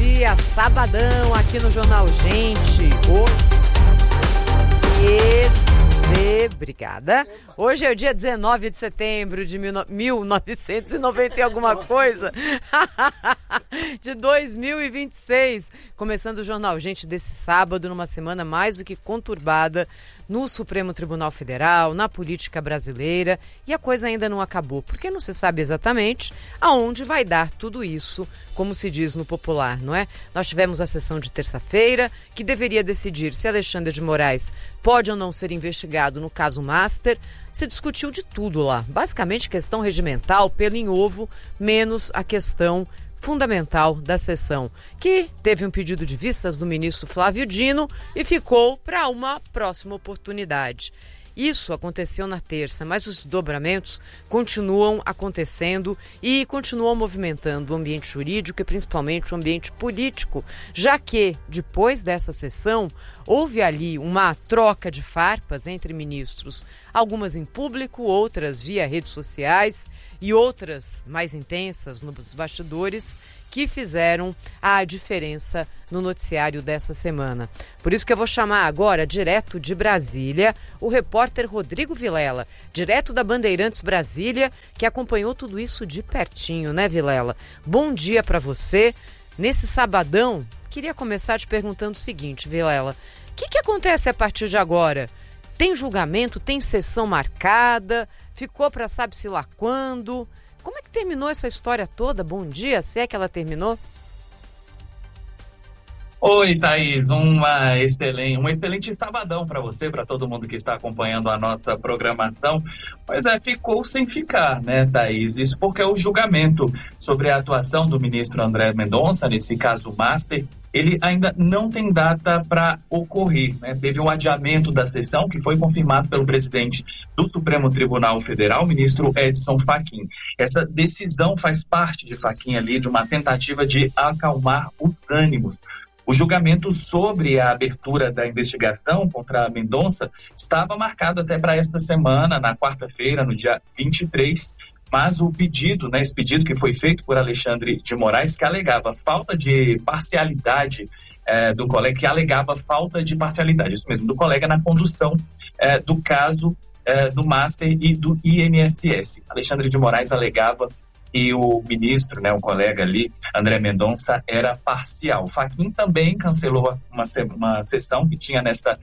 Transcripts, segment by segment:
dia, sabadão aqui no Jornal Gente. Obrigada. Hoje é o dia 19 de setembro de 1990 e alguma coisa. De 2026. Começando o Jornal Gente desse sábado, numa semana mais do que conturbada no Supremo Tribunal Federal, na política brasileira, e a coisa ainda não acabou, porque não se sabe exatamente aonde vai dar tudo isso, como se diz no popular, não é? Nós tivemos a sessão de terça-feira, que deveria decidir se Alexandre de Moraes pode ou não ser investigado no caso Master. Se discutiu de tudo lá, basicamente questão regimental, pelo em ovo, menos a questão fundamental da sessão, que teve um pedido de vistas do ministro Flávio Dino e ficou para uma próxima oportunidade. Isso aconteceu na terça, mas os desdobramentos continuam acontecendo e continuam movimentando o ambiente jurídico e principalmente o ambiente político, já que, depois dessa sessão, houve ali uma troca de farpas entre ministros, algumas em público, outras via redes sociais e outras mais intensas nos bastidores, que fizeram a diferença no noticiário dessa semana. Por isso que eu vou chamar agora, direto de Brasília, o repórter Rodrigo Vilela, direto da Bandeirantes Brasília, que acompanhou tudo isso de pertinho, né, Vilela? Bom dia para você. Nesse sabadão, queria começar te perguntando o seguinte, Vilela, o que acontece a partir de agora? Tem julgamento, tem sessão marcada, ficou para sabe-se lá quando? Como é que terminou essa história toda? Bom dia, se é que ela terminou? Oi, Thaís, um excelente sabadão para você, para todo mundo que está acompanhando a nossa programação. Pois é, ficou sem ficar, né, Thaís? Isso porque o julgamento sobre a atuação do ministro André Mendonça, nesse caso Master, ele ainda não tem data para ocorrer, né? Teve um adiamento da sessão que foi confirmado pelo presidente do Supremo Tribunal Federal, o ministro Edson Fachin. Essa decisão faz parte de Fachin ali, de uma tentativa de acalmar os ânimos. O julgamento sobre a abertura da investigação contra Mendonça estava marcado até para esta semana, na quarta-feira, no dia 23, mas o pedido, né, esse pedido que foi feito por Alexandre de Moraes, que alegava falta de parcialidade do colega, isso mesmo, do colega na condução do caso do Master e do INSS. Alexandre de Moraes alegava que o ministro, né, o colega ali, André Mendonça, era parcial. Fachin também cancelou uma sessão que tinha nesta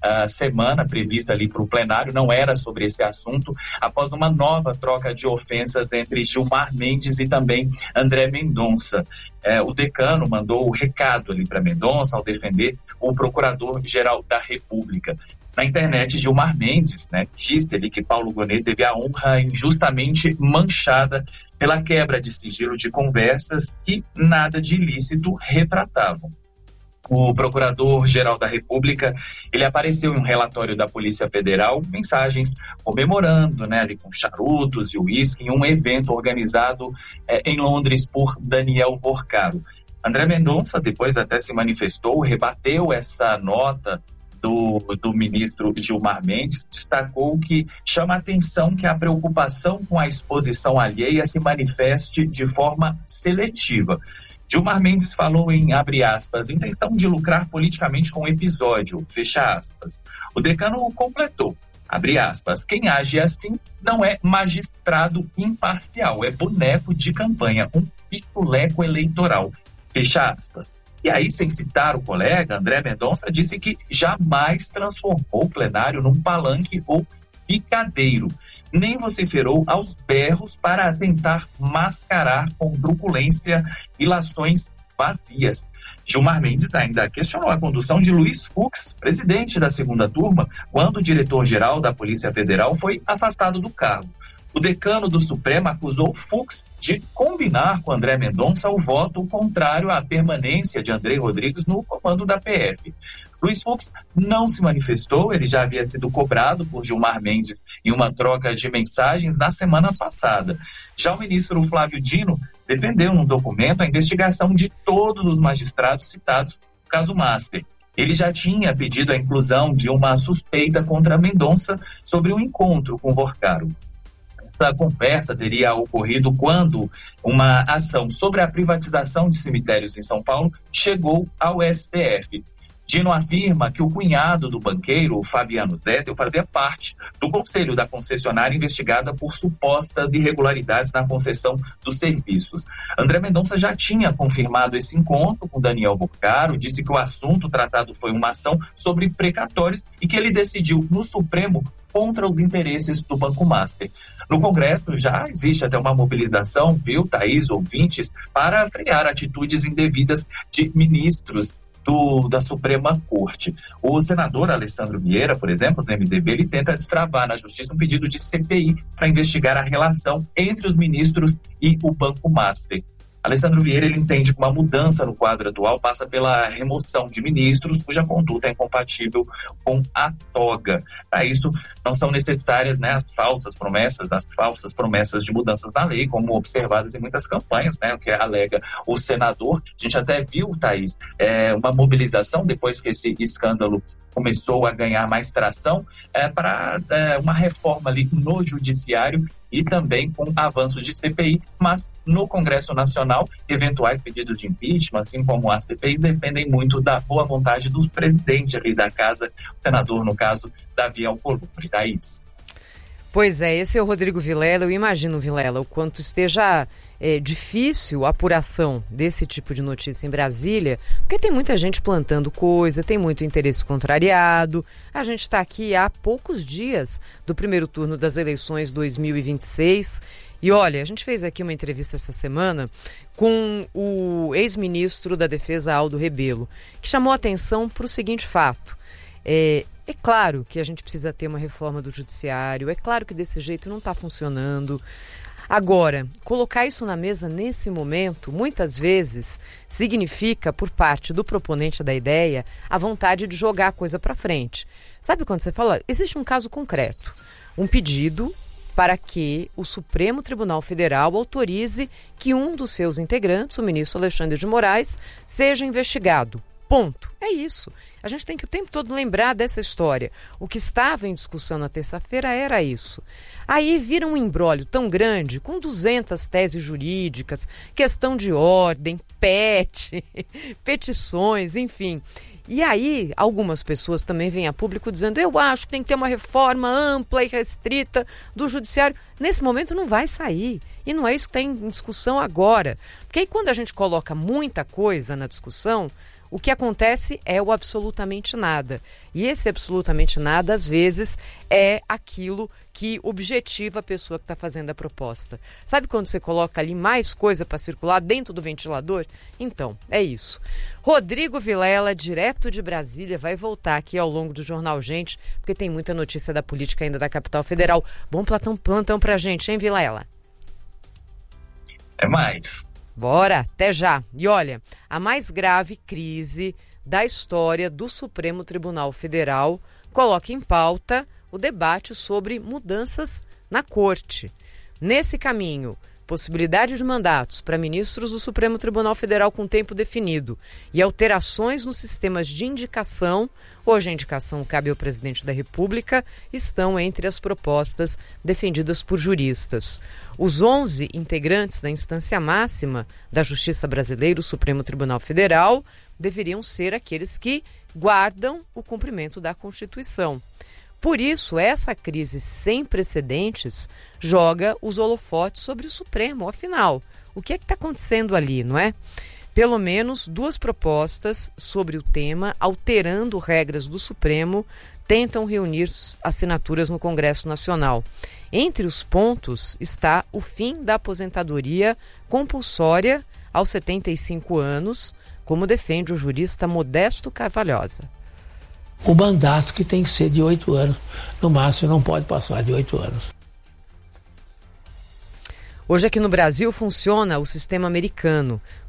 semana prevista ali para o plenário, não era sobre esse assunto, após uma nova troca de ofensas entre Gilmar Mendes e também André Mendonça. O decano mandou o recado ali para Mendonça ao defender o procurador-geral da República. Na internet, Gilmar Mendes, né, disse ali que Paulo Gonet teve a honra injustamente manchada pela quebra de sigilo de conversas que nada de ilícito retratavam. O Procurador-Geral da República, ele apareceu em um relatório da Polícia Federal, mensagens comemorando, né, ali com charutos e uísque, em um evento organizado em Londres por Daniel Vorcaro. André Mendonça depois até se manifestou, rebateu essa nota do ministro Gilmar Mendes, destacou que chama a atenção que a preocupação com a exposição alheia se manifeste de forma seletiva. Gilmar Mendes falou em, abre aspas, intenção de lucrar politicamente com o episódio, fecha aspas. O decano completou, abre aspas, quem age assim não é magistrado imparcial, é boneco de campanha, um piculeco eleitoral, fecha aspas. E aí, sem citar o colega, André Mendonça disse que jamais transformou o plenário num palanque ou picadeiro, nem vociferou aos berros para tentar mascarar com truculência ilações vazias. Gilmar Mendes ainda questionou a condução de Luiz Fux, presidente da segunda turma, quando o diretor-geral da Polícia Federal foi afastado do cargo. O decano do Supremo acusou Fux de combinar com André Mendonça o voto contrário à permanência de André Rodrigues no comando da PF. Luiz Fux não se manifestou, ele já havia sido cobrado por Gilmar Mendes em uma troca de mensagens na semana passada. Já o ministro Flávio Dino defendeu num documento a investigação de todos os magistrados citados no caso Master. Ele já tinha pedido a inclusão de uma suspeita contra Mendonça sobre um encontro com Vorcaro. Essa conversa teria ocorrido quando uma ação sobre a privatização de cemitérios em São Paulo chegou ao STF. Dino afirma que o cunhado do banqueiro, Fabiano Zettel, fazia parte do conselho da concessionária investigada por supostas irregularidades na concessão dos serviços. André Mendonça já tinha confirmado esse encontro com Daniel Boccaro, disse que o assunto tratado foi uma ação sobre precatórios e que ele decidiu no Supremo contra os interesses do Banco Master. No Congresso já existe até uma mobilização, viu, Thaís, ouvintes, para frear atitudes indevidas de ministros da Suprema Corte. O senador Alessandro Vieira, por exemplo, do MDB, ele tenta destravar na Justiça um pedido de CPI para investigar a relação entre os ministros e o Banco Master. Alessandro Vieira, ele entende que uma mudança no quadro atual passa pela remoção de ministros cuja conduta é incompatível com a toga. Para isso, não são necessárias, né, as falsas promessas de mudanças na lei, como observadas em muitas campanhas, né, o que alega o senador. A gente até viu, Thaís, uma mobilização depois que esse escândalo começou a ganhar mais tração para uma reforma ali no judiciário e também com avanço de CPI, mas no Congresso Nacional, eventuais pedidos de impeachment, assim como a CPI, dependem muito da boa vontade dos presidentes ali da casa, o senador, no caso, Davi Alcolumbre. Thaís. Pois é, esse é o Rodrigo Vilela. Eu imagino, Vilela, o quanto esteja difícil a apuração desse tipo de notícia em Brasília, porque tem muita gente plantando coisa, tem muito interesse contrariado. A gente está aqui há poucos dias do primeiro turno das eleições 2026 e olha, a gente fez aqui uma entrevista essa semana com o ex-ministro da Defesa, Aldo Rebelo, que chamou a atenção para o seguinte fato. É claro que a gente precisa ter uma reforma do judiciário, é claro que desse jeito não está funcionando. Agora, colocar isso na mesa nesse momento, muitas vezes, significa, por parte do proponente da ideia, a vontade de jogar a coisa para frente. Sabe quando você fala? Existe um caso concreto, um pedido para que o Supremo Tribunal Federal autorize que um dos seus integrantes, o ministro Alexandre de Moraes, seja investigado. Ponto. É isso. A gente tem que o tempo todo lembrar dessa história. O que estava em discussão na terça-feira era isso. Aí vira um imbróglio tão grande, com 200 teses jurídicas, questão de ordem, petições, enfim. E aí, algumas pessoas também vêm a público dizendo: eu acho que tem que ter uma reforma ampla e restrita do judiciário. Nesse momento não vai sair. E não é isso que está em discussão agora. Porque aí quando a gente coloca muita coisa na discussão, o que acontece é o absolutamente nada. E esse absolutamente nada, às vezes, é aquilo que objetiva a pessoa que está fazendo a proposta. Sabe quando você coloca ali mais coisa para circular dentro do ventilador? Então, é isso. Rodrigo Vilela, direto de Brasília, vai voltar aqui ao longo do Jornal Gente, porque tem muita notícia da política ainda da capital federal. Bom plantão pra gente, hein, Vilela? É mais. Bora, até já. E olha, a mais grave crise da história do Supremo Tribunal Federal coloca em pauta o debate sobre mudanças na Corte. Nesse caminho, possibilidade de mandatos para ministros do Supremo Tribunal Federal com tempo definido e alterações nos sistemas de indicação, hoje a indicação cabe ao presidente da República, estão entre as propostas defendidas por juristas. Os 11 integrantes da instância máxima da Justiça Brasileira, o Supremo Tribunal Federal, deveriam ser aqueles que guardam o cumprimento da Constituição. Por isso, essa crise sem precedentes joga os holofotes sobre o Supremo. Afinal, o que é que está acontecendo ali, não é? Pelo menos 2 propostas sobre o tema, alterando regras do Supremo, tentam reunir assinaturas no Congresso Nacional. Entre os pontos está o fim da aposentadoria compulsória aos 75 anos, como defende o jurista Modesto Carvalhosa. O mandato que tem que ser de 8 anos, no máximo não pode passar de 8 anos. Hoje aqui no Brasil funciona o sistema americano. O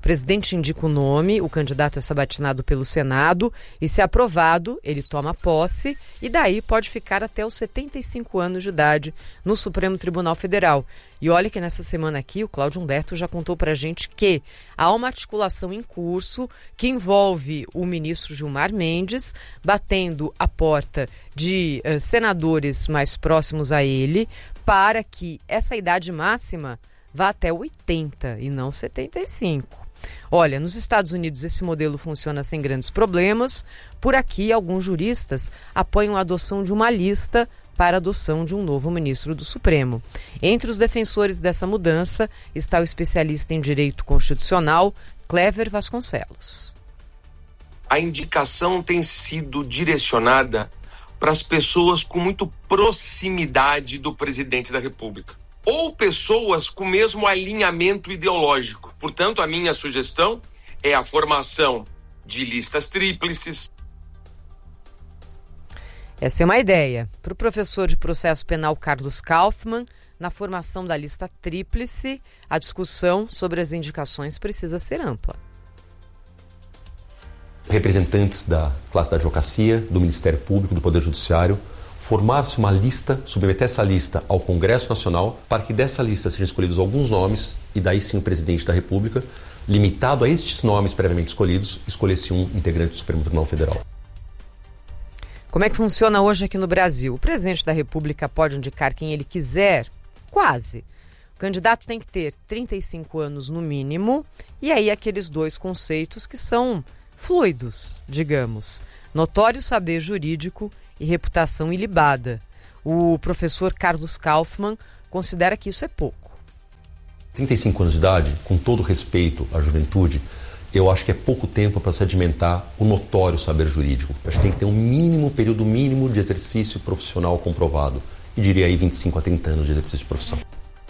presidente indica o nome, o candidato é sabatinado pelo Senado e, se aprovado, ele toma posse e daí pode ficar até os 75 anos de idade no Supremo Tribunal Federal. E olha que nessa semana aqui o Cláudio Humberto já contou pra gente que há uma articulação em curso que envolve o ministro Gilmar Mendes batendo a porta de senadores mais próximos a ele para que essa idade máxima vá até 80 e não 75. Olha, nos Estados Unidos esse modelo funciona sem grandes problemas. Por aqui, alguns juristas apoiam a adoção de uma lista para a adoção de um novo ministro do Supremo. Entre os defensores dessa mudança está o especialista em direito constitucional, Cléver Vasconcelos. A indicação tem sido direcionada para as pessoas com muito proximidade do presidente da República, ou pessoas com o mesmo alinhamento ideológico. Portanto, a minha sugestão é a formação de listas tríplices. Essa é uma ideia. Para o professor de processo penal Carlos Kaufmann, na formação da lista tríplice, a discussão sobre as indicações precisa ser ampla. Representantes da classe da advocacia, do Ministério Público, do Poder Judiciário, formar-se uma lista, submeter essa lista ao Congresso Nacional, para que dessa lista sejam escolhidos alguns nomes, e daí sim o presidente da República, limitado a estes nomes previamente escolhidos, escolhesse um integrante do Supremo Tribunal Federal. Como é que funciona hoje aqui no Brasil? O presidente da República pode indicar quem ele quiser? Quase. O candidato tem que ter 35 anos no mínimo, e aí aqueles dois conceitos que são fluidos, digamos. Notório saber jurídico e reputação ilibada. O professor Carlos Kaufmann considera que isso é pouco. 35 anos de idade, com todo respeito à juventude, eu acho que é pouco tempo para sedimentar o notório saber jurídico. Eu acho que tem que ter um período mínimo de exercício profissional comprovado. E diria aí 25 a 30 anos de exercício de profissão.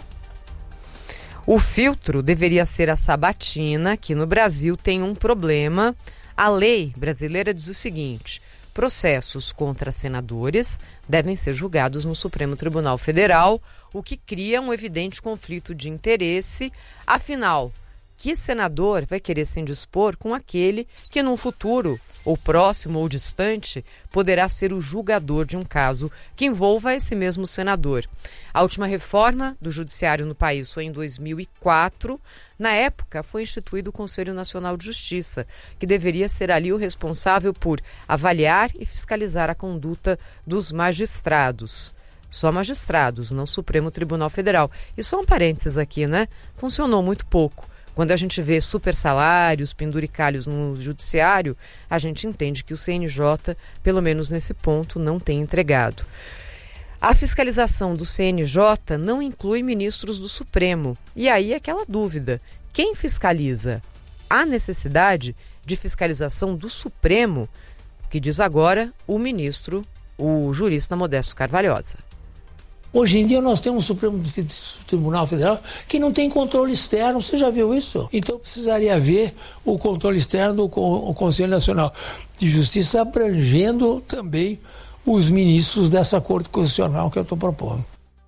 O filtro deveria ser a sabatina, que no Brasil tem um problema. A lei brasileira diz o seguinte: processos contra senadores devem ser julgados no Supremo Tribunal Federal, o que cria um evidente conflito de interesse. Afinal, que senador vai querer se indispor com aquele que num futuro, ou próximo ou distante, poderá ser o julgador de um caso que envolva esse mesmo senador? A última reforma do judiciário no país foi em 2004. Na época, foi instituído o Conselho Nacional de Justiça, que deveria ser ali o responsável por avaliar e fiscalizar a conduta dos magistrados. Só magistrados, não Supremo Tribunal Federal. E só um parênteses aqui, né? Funcionou muito pouco. Quando a gente vê super salários, penduricalhos no judiciário, a gente entende que o CNJ, pelo menos nesse ponto, não tem entregado. A fiscalização do CNJ não inclui ministros do Supremo. E aí aquela dúvida: quem fiscaliza? Há necessidade de fiscalização do Supremo, que diz agora o ministro, o jurista Modesto Carvalhosa. Hoje em dia nós temos um Supremo Tribunal Federal que não tem controle externo. Você já viu isso? Então precisaria haver o controle externo do Conselho Nacional de Justiça, abrangendo também os ministros dessa Corte Constitucional que eu estou propondo.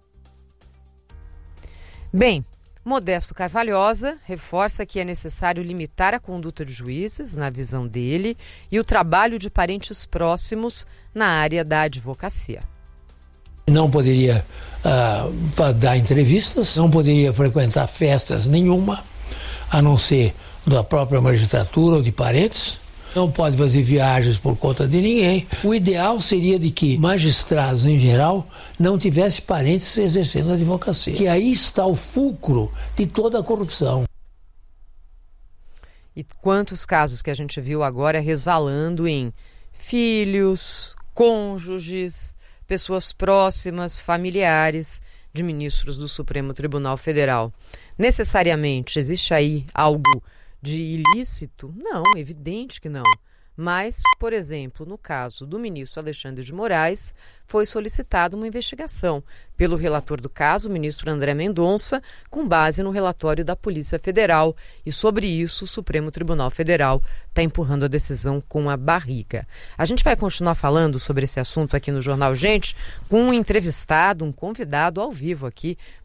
Bem, Modesto Carvalhosa reforça que é necessário limitar a conduta de juízes, na visão dele, e o trabalho de parentes próximos na área da advocacia. Não poderia dar entrevistas, não poderia frequentar festas nenhuma, a não ser da própria magistratura ou de parentes. Não pode fazer viagens por conta de ninguém. O ideal seria de que magistrados, em geral, não tivessem parentes exercendo a advocacia. Que aí está o fulcro de toda a corrupção. E quantos casos que a gente viu agora resvalando em filhos, cônjuges, pessoas próximas, familiares de ministros do Supremo Tribunal Federal. Necessariamente existe aí algo de ilícito? Não, evidente que não. Mas, por exemplo, no caso do ministro Alexandre de Moraes, foi solicitada uma investigação pelo relator do caso, o ministro André Mendonça, com base no relatório da Polícia Federal. E sobre isso, o Supremo Tribunal Federal está empurrando a decisão com a barriga. A gente vai continuar falando sobre esse assunto aqui no Jornal Gente, com um entrevistado, um convidado ao vivo aqui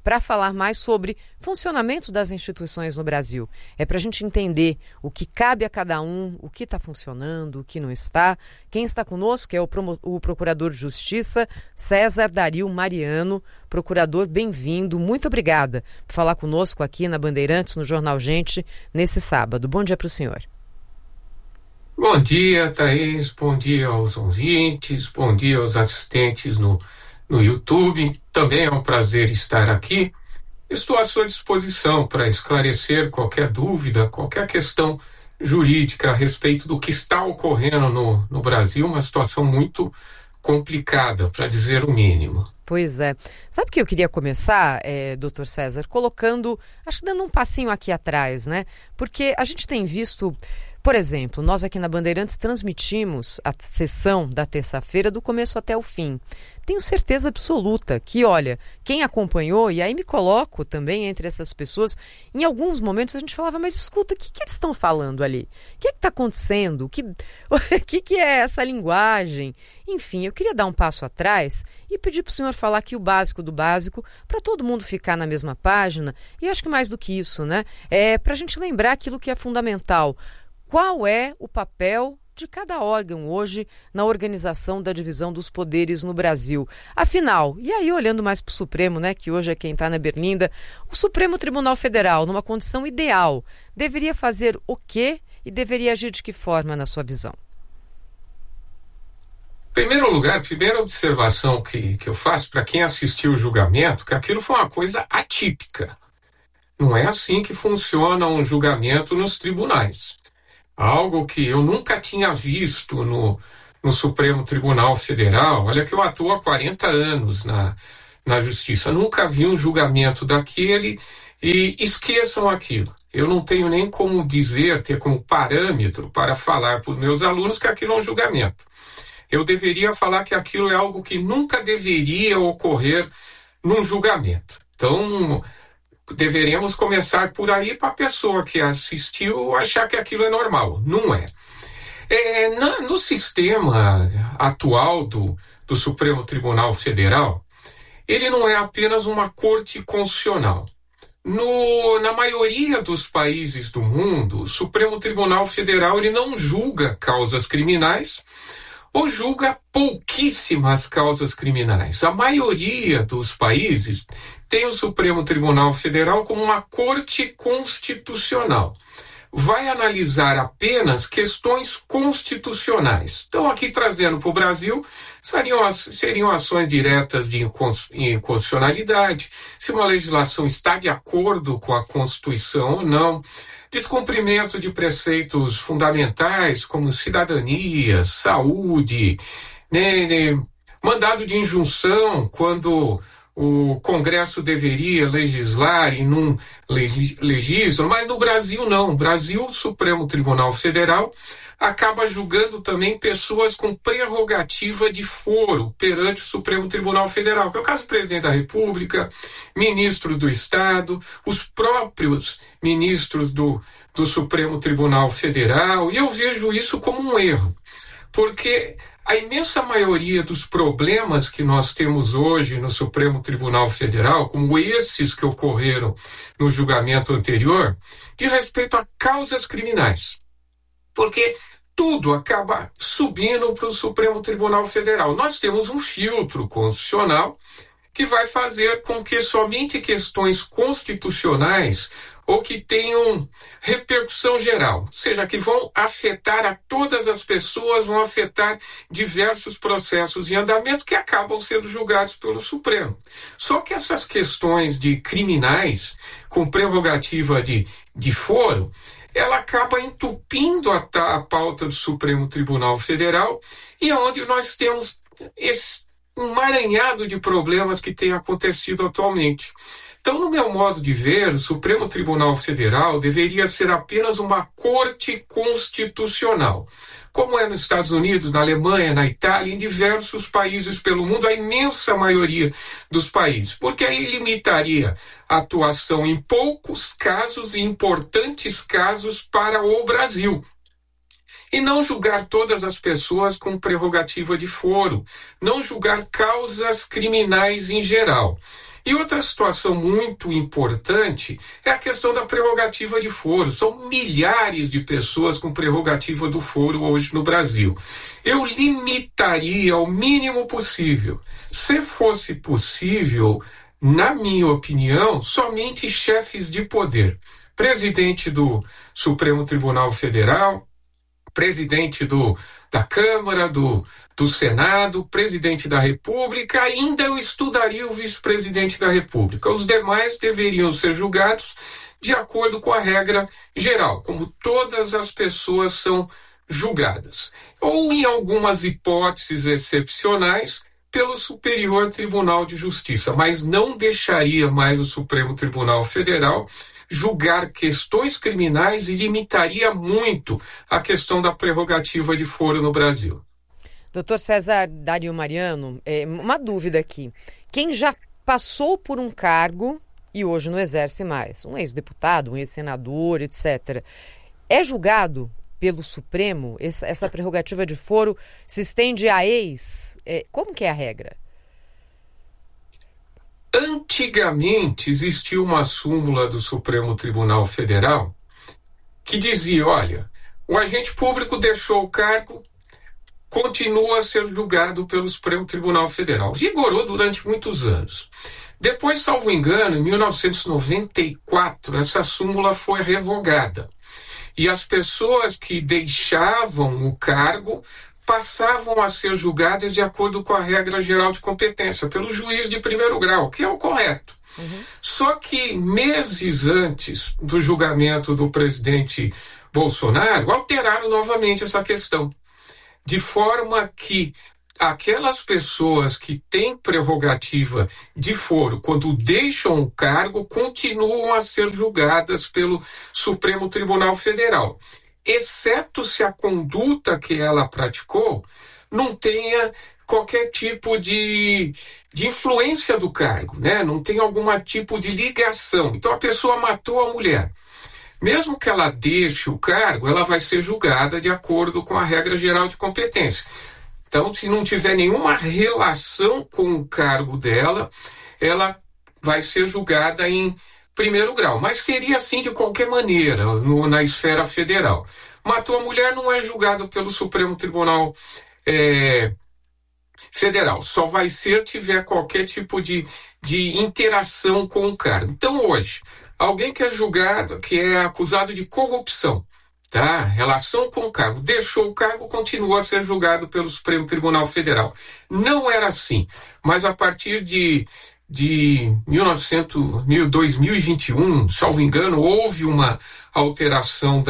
para falar mais sobre funcionamento das instituições no Brasil. É para a gente entender o que cabe a cada um, o que está funcionando, o que não está. Quem está conosco é o Procurador de Justiça, César Dario Mariano. Procurador, bem-vindo. Muito obrigada por falar conosco aqui na Bandeirantes, no Jornal Gente, nesse sábado. Bom dia para o senhor. Bom dia, Thaís. Bom dia aos ouvintes. Bom dia aos assistentes no YouTube. Também é um prazer estar aqui. Estou à sua disposição para esclarecer qualquer dúvida, qualquer questão jurídica a respeito do que está ocorrendo no Brasil, uma situação muito complicada, para dizer o mínimo. Pois é. Sabe o que eu queria começar, doutor César, colocando, acho que dando um passinho aqui atrás, né? Porque a gente tem visto, por exemplo, nós aqui na Bandeirantes transmitimos a sessão da terça-feira do começo até o fim. Tenho certeza absoluta que, olha, quem acompanhou, e aí me coloco também entre essas pessoas, em alguns momentos a gente falava, mas escuta, o que eles estão falando ali? O que está acontecendo? O que é essa linguagem? Enfim, eu queria dar um passo atrás e pedir para o senhor falar aqui o básico do básico, para todo mundo ficar na mesma página, e acho que mais do que isso, né? Para a gente lembrar aquilo que é fundamental. Qual é o papel de cada órgão hoje na organização da divisão dos poderes no Brasil? Afinal, e aí olhando mais para o Supremo, né, que hoje é quem está na berlinda, o Supremo Tribunal Federal, numa condição ideal, deveria fazer o quê e deveria agir de que forma, na sua visão? Em primeiro lugar, a primeira observação que eu faço para quem assistiu o julgamento, que aquilo foi uma coisa atípica. Não é assim que funciona um julgamento nos tribunais. Algo que eu nunca tinha visto no Supremo Tribunal Federal. Olha que eu atuo há 40 anos na Justiça. Nunca vi um julgamento daquele e esqueçam aquilo. Eu não tenho nem como ter como parâmetro para falar para os meus alunos que aquilo é um julgamento. Eu deveria falar que aquilo é algo que nunca deveria ocorrer num julgamento. Então, deveríamos começar por aí para a pessoa que assistiu achar que aquilo é normal. Não é. No sistema atual do Supremo Tribunal Federal, ele não é apenas uma corte constitucional. Na maioria dos países do mundo, o Supremo Tribunal Federal ele não julga causas criminais ou julga pouquíssimas causas criminais. A maioria dos países tem o Supremo Tribunal Federal como uma corte constitucional. Vai analisar apenas questões constitucionais. Então, aqui trazendo para o Brasil, seriam ações diretas de inconstitucionalidade, se uma legislação está de acordo com a Constituição ou não, descumprimento de preceitos fundamentais como cidadania, saúde, mandado de injunção quando o Congresso deveria legislar e não legisla, mas no Brasil não. No Brasil, o Supremo Tribunal Federal acaba julgando também pessoas com prerrogativa de foro perante o Supremo Tribunal Federal, que é o caso do presidente da República, ministros do Estado, os próprios ministros do Supremo Tribunal Federal, e eu vejo isso como um erro, porque a imensa maioria dos problemas que nós temos hoje no Supremo Tribunal Federal, como esses que ocorreram no julgamento anterior, diz respeito a causas criminais. Porque tudo acaba subindo para o Supremo Tribunal Federal. Nós temos um filtro constitucional que vai fazer com que somente questões constitucionais ou que tenham repercussão geral, ou seja, que vão afetar a todas as pessoas, vão afetar diversos processos em andamento que acabam sendo julgados pelo Supremo. Só que essas questões de criminais com prerrogativa de foro, ela acaba entupindo a pauta do Supremo Tribunal Federal, e é onde nós temos esse emaranhado de problemas que tem acontecido atualmente. Então, no meu modo de ver, o Supremo Tribunal Federal deveria ser apenas uma corte constitucional, como é nos Estados Unidos, na Alemanha, na Itália, em diversos países pelo mundo, a imensa maioria dos países, porque aí limitaria a atuação em poucos casos e importantes casos para o Brasil. E não julgar todas as pessoas com prerrogativa de foro, não julgar causas criminais em geral. E outra situação muito importante é a questão da prerrogativa de foro. São milhares de pessoas com prerrogativa do foro hoje no Brasil. Eu limitaria ao mínimo possível. Se fosse possível, na minha opinião, somente chefes de poder. Presidente do Supremo Tribunal Federal, presidente da Câmara, do Senado, presidente da República, ainda eu estudaria o vice-presidente da República. Os demais deveriam ser julgados de acordo com a regra geral, como todas as pessoas são julgadas. Ou, em algumas hipóteses excepcionais, pelo Superior Tribunal de Justiça, mas não deixaria mais o Supremo Tribunal Federal julgar questões criminais e limitaria muito a questão da prerrogativa de foro no Brasil. Doutor César Dario Mariano, uma dúvida aqui. Quem já passou por um cargo e hoje não exerce mais, um ex-deputado, um ex-senador, etc., é julgado pelo Supremo? Essa prerrogativa de foro se estende a ex? Como que é a regra? Antigamente existia uma súmula do Supremo Tribunal Federal que dizia, olha, o agente público deixou o cargo, continua a ser julgado pelo Supremo Tribunal Federal. Vigorou durante muitos anos. Depois, salvo engano, em 1994, essa súmula foi revogada. E as pessoas que deixavam o cargo passavam a ser julgadas de acordo com a regra geral de competência, pelo juiz de primeiro grau, que é o correto. Só que meses antes do julgamento do presidente Bolsonaro, alteraram novamente essa questão, de forma que aquelas pessoas que têm prerrogativa de foro, quando deixam o cargo, continuam a ser julgadas pelo Supremo Tribunal Federal, exceto se a conduta que ela praticou não tenha qualquer tipo de influência do cargo, né? Não tem algum tipo de ligação. Então a pessoa matou a mulher. Mesmo que ela deixe o cargo, ela vai ser julgada de acordo com a regra geral de competência. Então, se não tiver nenhuma relação com o cargo dela, ela vai ser julgada em primeiro grau. Mas seria assim de qualquer maneira, na esfera federal. Matou a mulher, não é julgado pelo Supremo Tribunal Federal. Só vai ser tiver qualquer tipo de interação com o cargo. Então, hoje, alguém que é julgado, que é acusado de corrupção, tá? Relação com o cargo, deixou o cargo, continua a ser julgado pelo Supremo Tribunal Federal. Não era assim, mas a partir de 2021, salvo engano, houve uma alteração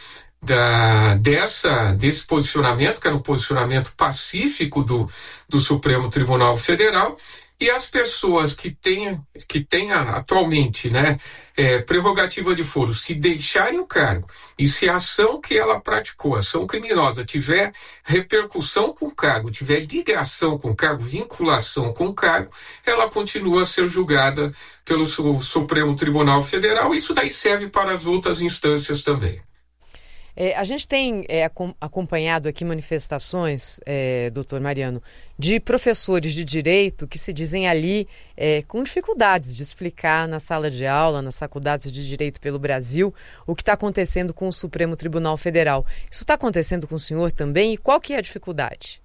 desse posicionamento, que era um posicionamento pacífico do Supremo Tribunal Federal, e as pessoas que têm atualmente, né, prerrogativa de foro, se deixarem o cargo e se a ação que ela praticou, ação criminosa, tiver repercussão com o cargo, tiver ligação com o cargo, vinculação com o cargo, ela continua a ser julgada pelo Supremo Tribunal Federal. Isso daí serve para as outras instâncias também. A gente tem acompanhado aqui manifestações, doutor Mariano, de professores de direito que se dizem ali com dificuldades de explicar na sala de aula, nas faculdades de direito pelo Brasil, o que está acontecendo com o Supremo Tribunal Federal. Isso está acontecendo com o senhor também? E qual que é a dificuldade?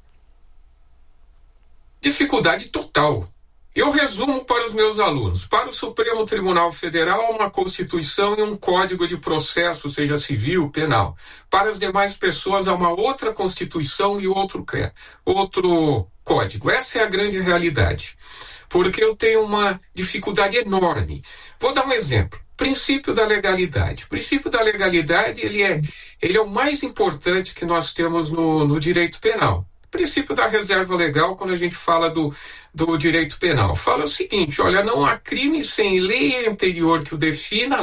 Dificuldade total. Eu resumo para os meus alunos. Para o Supremo Tribunal Federal, uma Constituição e um Código de Processo, seja civil, penal. Para as demais pessoas, há uma outra Constituição e outro Código. Essa é a grande realidade. Porque eu tenho uma dificuldade enorme. Vou dar um exemplo. Princípio da legalidade. O princípio da legalidade, ele é o mais importante que nós temos no direito penal. Princípio da reserva legal, quando a gente fala do direito penal, fala o seguinte: olha, não há crime sem lei anterior que o defina,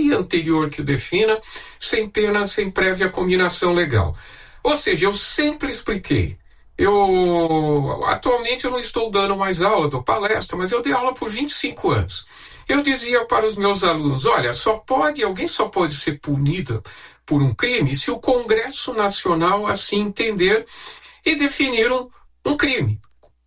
sem pena, sem prévia combinação legal. Ou seja, eu sempre expliquei. Atualmente eu não estou dando mais aula, dou palestra, mas eu dei aula por 25 anos. Eu dizia para os meus alunos, olha, alguém só pode ser punido por um crime se o Congresso Nacional assim entender e definir um crime.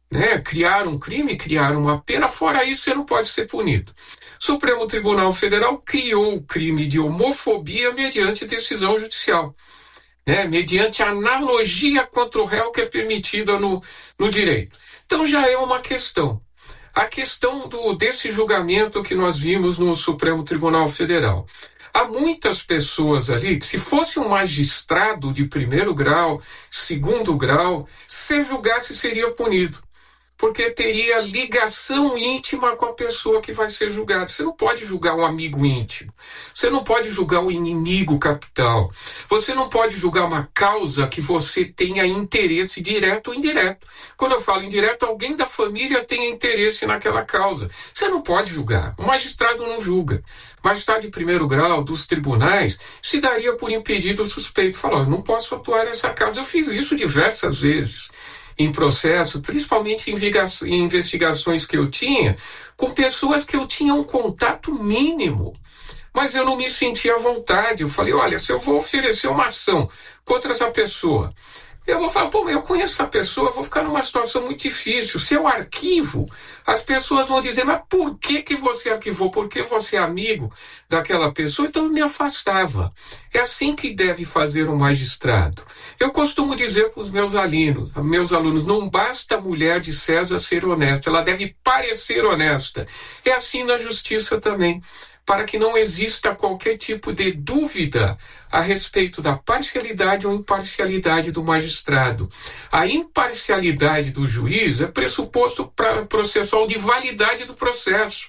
né? Criar um crime, criar uma pena, fora isso você não pode ser punido. O Supremo Tribunal Federal criou o crime de homofobia mediante decisão judicial, né? Mediante analogia contra o réu que é permitida no direito. Então já é uma questão. A questão desse julgamento que nós vimos no Supremo Tribunal Federal. Há muitas pessoas ali que, se fosse um magistrado de primeiro grau, segundo grau, se julgasse, seria punido, porque teria ligação íntima com a pessoa que vai ser julgada. Você não pode julgar um amigo íntimo. Você não pode julgar um inimigo capital. Você não pode julgar uma causa que você tenha interesse direto ou indireto. Quando eu falo indireto, alguém da família tenha interesse naquela causa. Você não pode julgar. O magistrado não julga. O magistrado de primeiro grau dos tribunais se daria por impedido o suspeito. Falou, eu não posso atuar nessa causa. Eu fiz isso diversas vezes em processo, principalmente em investigações que eu tinha, com pessoas que eu tinha um contato mínimo, mas eu não me sentia à vontade. Eu falei, olha, se eu vou oferecer uma ação contra essa pessoa, eu vou falar, pô, eu conheço essa pessoa, eu vou ficar numa situação muito difícil. Se eu arquivo, as pessoas vão dizer, mas por que você arquivou? Porque você é amigo daquela pessoa? Então eu me afastava. É assim que deve fazer um magistrado. Eu costumo dizer para os meus alunos, não basta a mulher de César ser honesta, ela deve parecer honesta. É assim na justiça também, para que não exista qualquer tipo de dúvida a respeito da parcialidade ou imparcialidade do magistrado. A imparcialidade do juiz é pressuposto processual de validade do processo.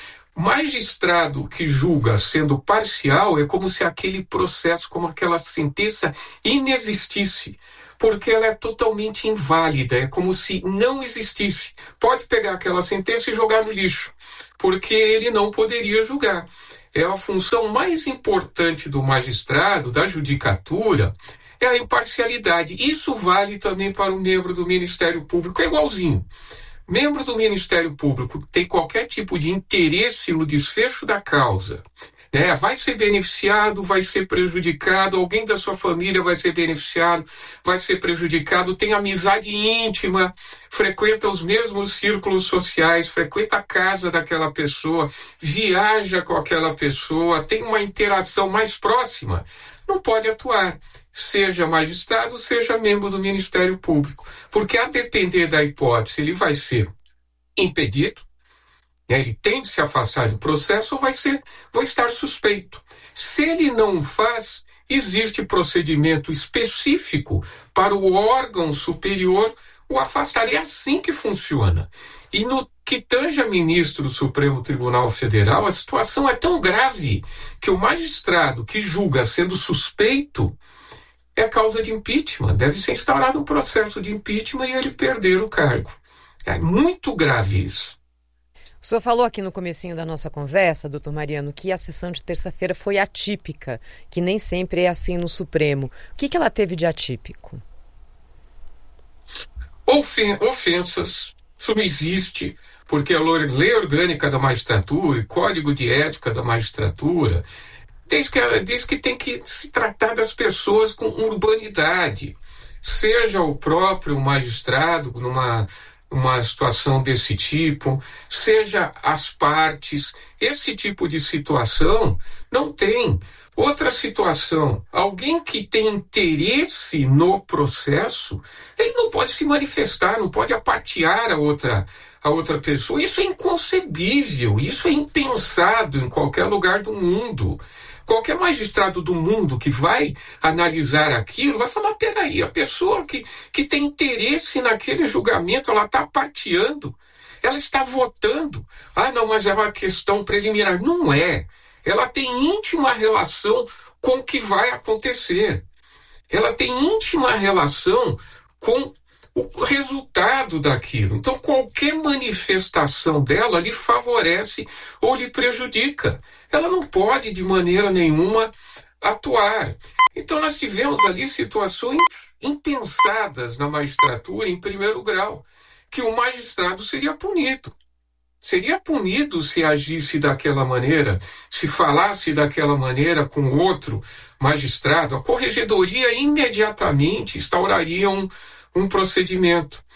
Magistrado que julga sendo parcial é como se aquele processo, como aquela sentença inexistisse, porque ela é totalmente inválida, é como se não existisse. Pode pegar aquela sentença e jogar no lixo, porque ele não poderia julgar. É a função mais importante do magistrado, da judicatura, é a imparcialidade. Isso vale também para o membro do Ministério Público, é igualzinho. Membro do Ministério Público que tem qualquer tipo de interesse no desfecho da causa, né? Vai ser beneficiado, vai ser prejudicado, alguém da sua família vai ser beneficiado, vai ser prejudicado, tem amizade íntima, frequenta os mesmos círculos sociais, frequenta a casa daquela pessoa, viaja com aquela pessoa, tem uma interação mais próxima, não pode atuar, seja magistrado, seja membro do Ministério Público, porque a depender da hipótese, ele vai ser impedido, ele tem de se afastar do processo ou vai estar suspeito. Se ele não faz, existe procedimento específico para o órgão superior o afastar. É assim que funciona. E no que tange a ministro do Supremo Tribunal Federal, a situação é tão grave que o magistrado que julga sendo suspeito é causa de impeachment. Deve ser instaurado um processo de impeachment e ele perder o cargo. É muito grave isso. O senhor falou aqui no comecinho da nossa conversa, doutor Mariano, que a sessão de terça-feira foi atípica, que nem sempre é assim no Supremo. O que ela teve de atípico? Ofensas, subsiste, porque a lei orgânica da magistratura e código de ética da magistratura diz que tem que se tratar das pessoas com urbanidade, seja o próprio magistrado numa situação desse tipo, seja as partes, esse tipo de situação não tem. Outra situação, alguém que tem interesse no processo, ele não pode se manifestar, não pode apartear a outra pessoa. Isso é inconcebível, isso é impensado em qualquer lugar do mundo. Qualquer magistrado do mundo que vai analisar aquilo vai falar, peraí, a pessoa que tem interesse naquele julgamento, ela está parteando, ela está votando. Ah, não, mas é uma questão preliminar. Não é. Ela tem íntima relação com o que vai acontecer. Ela tem íntima relação com o resultado daquilo. Então, qualquer manifestação dela lhe favorece ou lhe prejudica. Ela não pode, de maneira nenhuma, atuar. Então, nós tivemos ali situações impensadas na magistratura, em primeiro grau, que o magistrado seria punido. Seria punido se agisse daquela maneira, se falasse daquela maneira com outro magistrado. A corregedoria imediatamente instauraria um procedimento.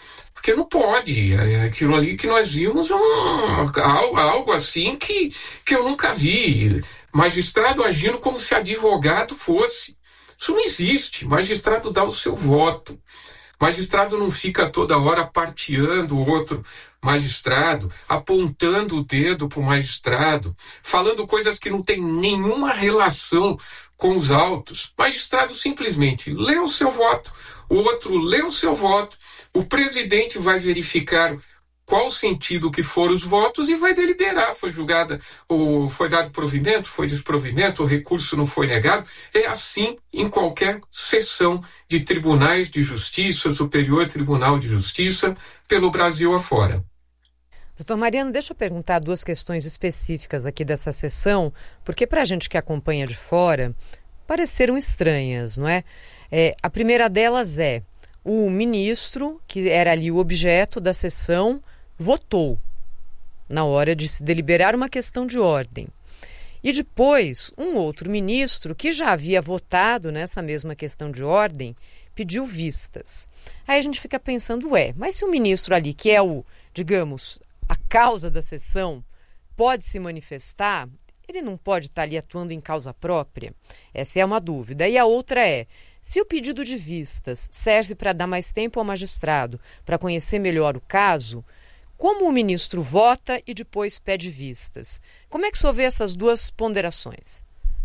porque não pode. Aquilo ali que nós vimos algo assim que eu nunca vi. Magistrado agindo como se advogado fosse. Isso não existe. Magistrado dá o seu voto. Magistrado não fica toda hora parteando o outro magistrado, apontando o dedo para o magistrado, falando coisas que não têm nenhuma relação com os autos. Magistrado simplesmente lê o seu voto, o outro lê o seu voto, o presidente vai verificar qual sentido que for os votos e vai deliberar. Foi julgada, ou foi dado provimento, foi desprovimento, o recurso não foi negado. É assim em qualquer sessão de tribunais de justiça, Superior Tribunal de Justiça, pelo Brasil afora. Doutor Mariano, deixa eu perguntar duas questões específicas aqui dessa sessão, porque para a gente que acompanha de fora, pareceram estranhas, não é? A primeira delas é o ministro, que era ali o objeto da sessão, votou na hora de se deliberar uma questão de ordem. E depois, um outro ministro, que já havia votado nessa mesma questão de ordem, pediu vistas. Aí a gente fica pensando, mas se o ministro ali, que é digamos, a causa da sessão, pode se manifestar, ele não pode estar ali atuando em causa própria? Essa é uma dúvida. E a outra é, se o pedido de vistas serve para dar mais tempo ao magistrado, para conhecer melhor o caso, como o ministro vota e depois pede vistas? Como é que o senhor vê essas duas ponderações?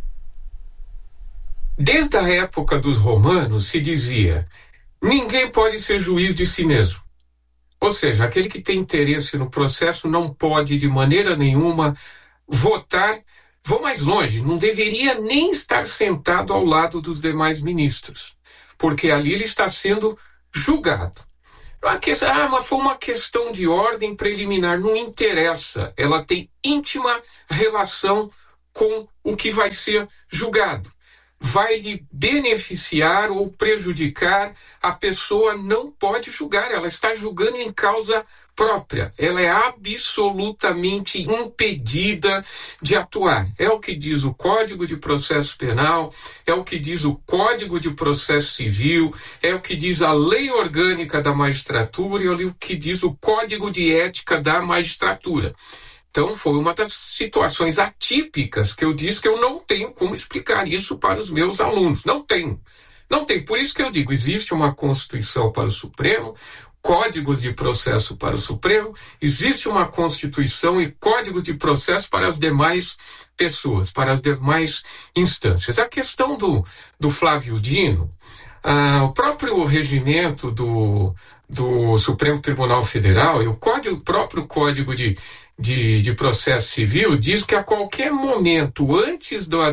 Desde a época dos romanos se dizia, ninguém pode ser juiz de si mesmo. Ou seja, aquele que tem interesse no processo não pode de maneira nenhuma votar. Vou mais longe, não deveria nem estar sentado ao lado dos demais ministros, porque ali ele está sendo julgado. Mas foi uma questão de ordem preliminar, não interessa, ela tem íntima relação com o que vai ser julgado. Vai lhe beneficiar ou prejudicar, a pessoa não pode julgar, ela está julgando em causa própria, ela é absolutamente impedida de atuar. É o que diz o Código de Processo Penal, é o que diz o Código de Processo Civil, é o que diz a Lei Orgânica da Magistratura e é o que diz o Código de Ética da Magistratura. Então, foi uma das situações atípicas que eu disse que eu não tenho como explicar isso para os meus alunos. Não tenho. Por isso que eu digo, existe uma Constituição para o Supremo, códigos de processo para o Supremo, existe uma Constituição e códigos de processo para as demais pessoas, para as demais instâncias. A questão do Flávio Dino, o próprio regimento do Supremo Tribunal Federal e o próprio Código de Processo Civil diz que a qualquer momento, antes do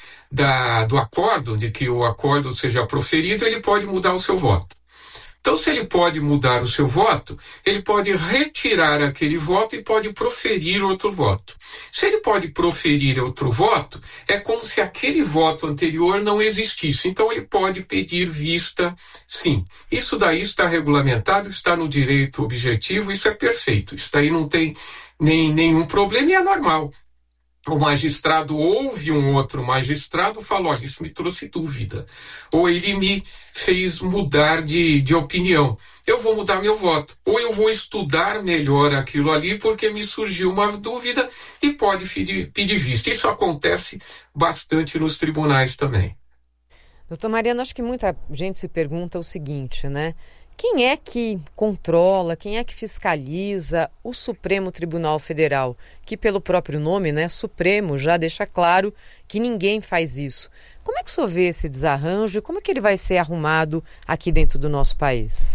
acordo, de que o acordo seja proferido, ele pode mudar o seu voto. Então, se ele pode mudar o seu voto, ele pode retirar aquele voto e pode proferir outro voto. Se ele pode proferir outro voto, é como se aquele voto anterior não existisse. Então, ele pode pedir vista, sim. Isso daí está regulamentado, está no direito objetivo, isso é perfeito. Isso daí não tem nenhum problema e é normal. O magistrado ouve um outro magistrado e fala, olha, isso me trouxe dúvida. Ou ele me fez mudar de opinião. Eu vou mudar meu voto. Ou eu vou estudar melhor aquilo ali porque me surgiu uma dúvida e pode pedir vista. Isso acontece bastante nos tribunais também. Doutor Mariano, acho que muita gente se pergunta o seguinte, né? Quem é que controla, quem é que fiscaliza o Supremo Tribunal Federal? Que pelo próprio nome, né, Supremo, já deixa claro que ninguém faz isso. Como é que o senhor vê esse desarranjo e como é que ele vai ser arrumado aqui dentro do nosso país?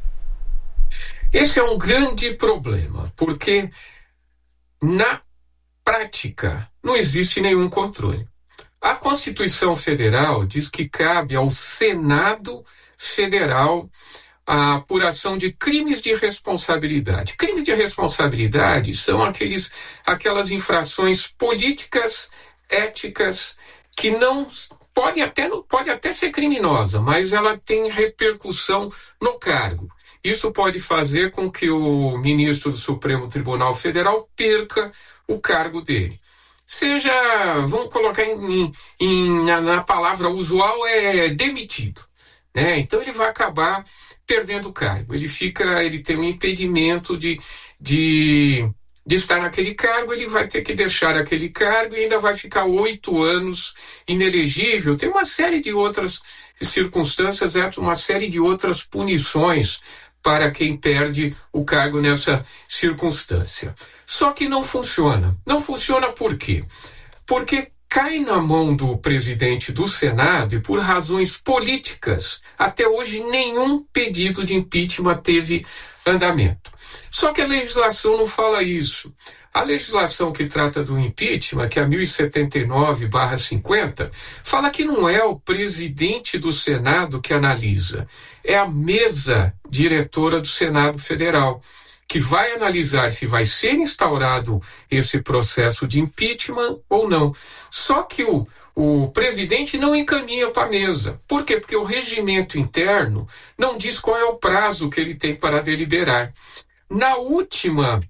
Esse é um grande problema, porque na prática não existe nenhum controle. A Constituição Federal diz que cabe ao Senado Federal a apuração de crimes de responsabilidade. Crimes de responsabilidade são aquelas infrações políticas, éticas, que pode até ser criminosa, mas ela tem repercussão no cargo. Isso pode fazer com que o ministro do Supremo Tribunal Federal perca o cargo dele. Vamos colocar na palavra usual, demitido. Então ele vai acabar perdendo o cargo. Ele tem um impedimento de estar naquele cargo, ele vai ter que deixar aquele cargo e ainda vai ficar 8 anos inelegível. Tem uma série de outras circunstâncias, uma série de outras punições para quem perde o cargo nessa circunstância. Só que não funciona. Não funciona por quê? Porque cai na mão do presidente do Senado e por razões políticas, até hoje nenhum pedido de impeachment teve andamento. Só que a legislação não fala isso. A legislação que trata do impeachment, que é a 1079/50, fala que não é o presidente do Senado que analisa, é a mesa diretora do Senado Federal, que vai analisar se vai ser instaurado esse processo de impeachment ou não. Só que o presidente não encaminha para a mesa. Por quê? Porque o regimento interno não diz qual é o prazo que ele tem para deliberar. Na última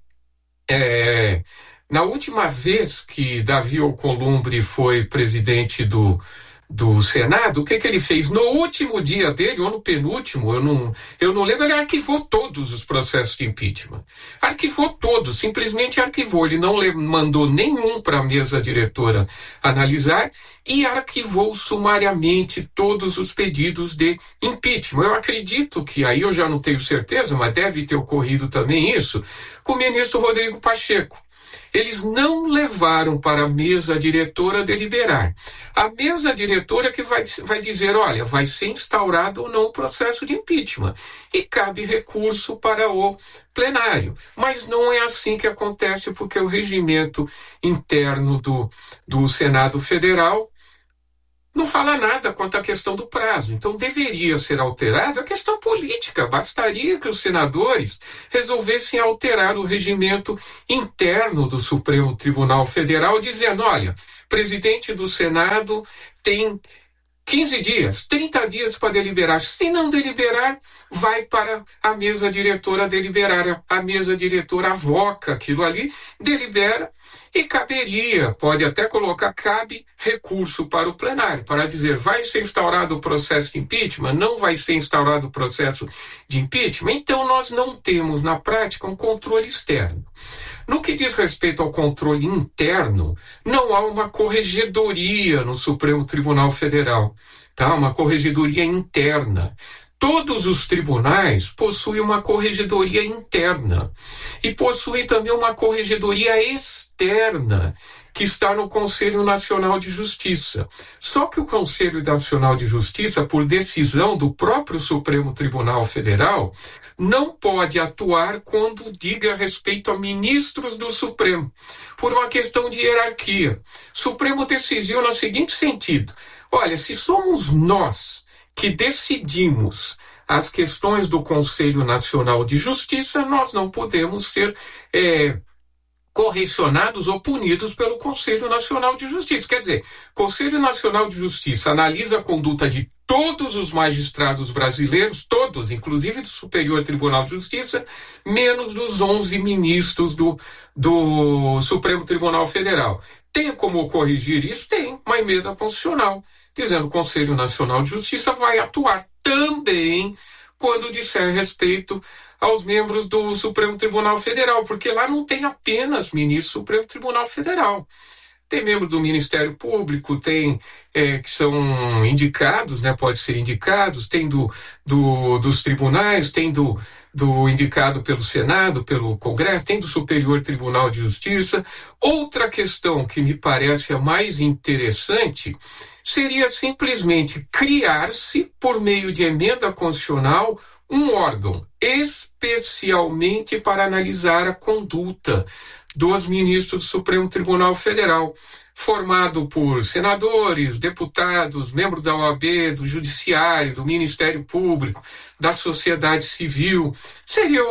vez que Davi Alcolumbre foi presidente do Senado, o que ele fez? No último dia dele, ou no penúltimo, eu não lembro, ele arquivou todos os processos de impeachment. Arquivou todos, simplesmente arquivou. Ele não mandou nenhum para a mesa diretora analisar e arquivou sumariamente todos os pedidos de impeachment. Eu acredito que, aí eu já não tenho certeza, mas deve ter ocorrido também isso, com o ministro Rodrigo Pacheco. Eles não levaram para a mesa diretora deliberar. A mesa diretora que vai dizer, olha, vai ser instaurado ou não o processo de impeachment. E cabe recurso para o plenário. Mas não é assim que acontece, porque o regimento interno do Senado Federal não fala nada quanto à questão do prazo. Então deveria ser alterada a questão política. Bastaria que os senadores resolvessem alterar o regimento interno do Supremo Tribunal Federal, dizendo, olha, presidente do Senado tem 15 dias, 30 dias para deliberar. Se não deliberar, vai para a mesa diretora deliberar. A mesa diretora avoca aquilo ali, delibera, e caberia, pode até colocar, cabe recurso para o plenário, para dizer, vai ser instaurado o processo de impeachment, não vai ser instaurado o processo de impeachment. Então nós não temos na prática um controle externo. No que diz respeito ao controle interno, não há uma corregedoria no Supremo Tribunal Federal, tá? Uma corregedoria interna. Todos os tribunais possuem uma corregedoria interna e possuem também uma corregedoria externa, que está no Conselho Nacional de Justiça. Só que o Conselho Nacional de Justiça, por decisão do próprio Supremo Tribunal Federal, não pode atuar quando diga respeito a ministros do Supremo, por uma questão de hierarquia. O Supremo decidiu no seguinte sentido: olha, se somos nós que decidimos as questões do Conselho Nacional de Justiça, nós não podemos ser correcionados ou punidos pelo Conselho Nacional de Justiça. Quer dizer, o Conselho Nacional de Justiça analisa a conduta de todos os magistrados brasileiros, todos, inclusive do Superior Tribunal de Justiça, menos dos 11 ministros do Supremo Tribunal Federal. Tem como corrigir isso? Tem uma emenda constitucional, dizendo que o Conselho Nacional de Justiça vai atuar também quando disser respeito aos membros do Supremo Tribunal Federal, porque lá não tem apenas ministro do Supremo Tribunal Federal. Tem membros do Ministério Público, tem que são indicados, né, pode ser indicados, tem dos tribunais, tem do indicado pelo Senado, pelo Congresso, tem do Superior Tribunal de Justiça. Outra questão que me parece a mais interessante seria simplesmente criar-se, por meio de emenda constitucional, um órgão especialmente para analisar a conduta dos ministros do Supremo Tribunal Federal, formado por senadores, deputados, membros da OAB, do Judiciário, do Ministério Público, da sociedade civil. Seria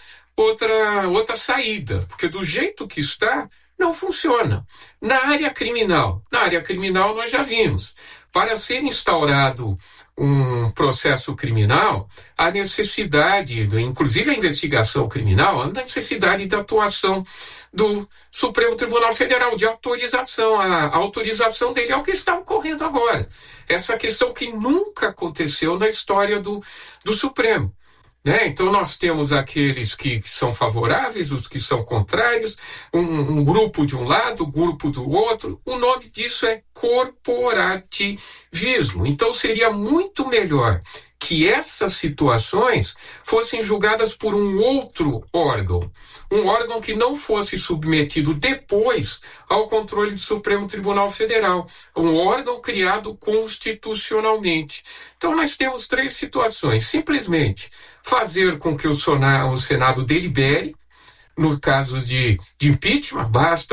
outra saída, porque do jeito que está, não funciona. Na área criminal nós já vimos, para ser instaurado um processo criminal, a necessidade, inclusive a investigação criminal, a necessidade da atuação do Supremo Tribunal Federal, de autorização. A autorização dele é o que está ocorrendo agora. Essa questão que nunca aconteceu na história do Supremo. né? Então nós temos aqueles que são favoráveis, os que são contrários, um grupo de um lado, um grupo do outro. O nome disso é corporativismo. Então seria muito melhor que essas situações fossem julgadas por um outro órgão, um órgão que não fosse submetido depois ao controle do Supremo Tribunal Federal, um órgão criado constitucionalmente. Então nós temos 3 situações: simplesmente fazer com que o Senado delibere, no caso de impeachment, basta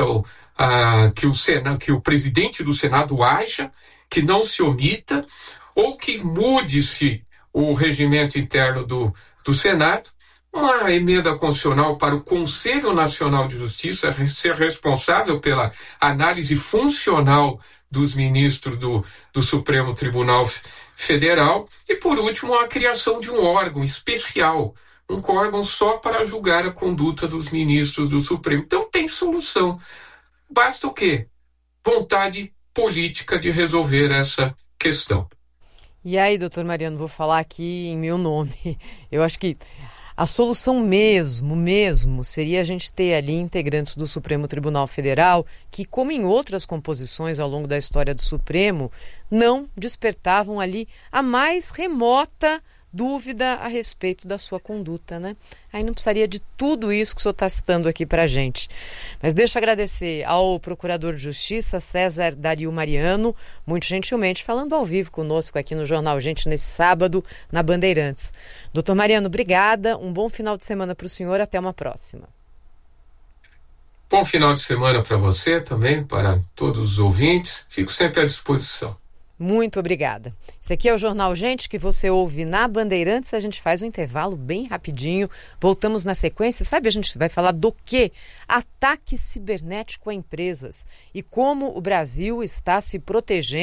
que o presidente do Senado haja, que não se omita, ou que mude-se o regimento interno do Senado, uma emenda constitucional para o Conselho Nacional de Justiça ser responsável pela análise funcional dos ministros do Supremo Tribunal Federal e, por último, a criação de um órgão especial, um órgão só para julgar a conduta dos ministros do Supremo. Então tem solução. Basta o quê? Vontade política de resolver essa questão. E aí, doutor Mariano, vou falar aqui em meu nome. Eu acho que a solução mesmo, seria a gente ter ali integrantes do Supremo Tribunal Federal que, como em outras composições ao longo da história do Supremo, não despertavam ali a mais remota dúvida a respeito da sua conduta, né? Aí não precisaria de tudo isso que o senhor está citando aqui para a gente. Mas deixa eu agradecer ao Procurador de Justiça, César Dario Mariano, muito gentilmente falando ao vivo conosco aqui no Jornal Gente nesse sábado, na Bandeirantes. Doutor Mariano, obrigada, um bom final de semana para o senhor, até uma próxima. Bom final de semana para você também, para todos os ouvintes, fico sempre à disposição. Muito obrigada. Esse aqui é o Jornal Gente, que você ouve na Bandeirantes. A gente faz um intervalo bem rapidinho. Voltamos na sequência. Sabe, a gente vai falar do quê? Ataque cibernético a empresas e como o Brasil está se protegendo